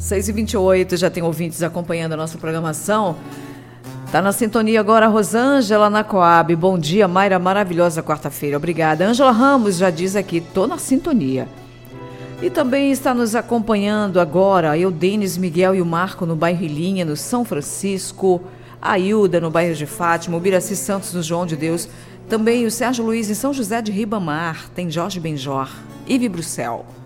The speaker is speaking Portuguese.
6h28, já tem ouvintes acompanhando a nossa programação. Tá na sintonia agora a Rosângela na Coab. Bom dia, Mayra, maravilhosa quarta-feira. Obrigada. Ângela Ramos já diz aqui, tô na sintonia. E também está nos acompanhando agora eu, Denis, Miguel e o Marco no bairro Ilinha, no São Francisco, a Hilda no bairro de Fátima, o Biraci Santos no João de Deus, também o Sérgio Luiz em São José de Ribamar, tem Jorge Benjor, Ive Bruxel.